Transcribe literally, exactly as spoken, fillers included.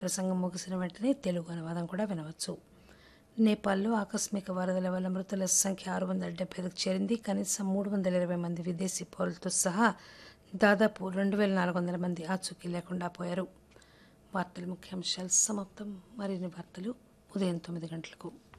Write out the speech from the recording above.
ప్రసంగం ముగిసిన వెంటనే తెలుగు అనువాదం కూడా వినవచ్చు. నేపాల్లో ఆకస్మిక వరదల వల్ల మృతుల సంఖ్య ఆరు వందల డెబ్బై ఐదుకు చేరింది. కనీసం మూడు వందల ఇరవై మంది విదేశీ పౌరులతో సహా దాదాపు రెండు వేల నాలుగు వందల మంది ఆచూకీ లేకుండా పోయారు. వార్తల ముఖ్యాంశాలు సమాప్తం. మరిన్ని వార్తలు ఉదయం తొమ్మిది గంటలకు.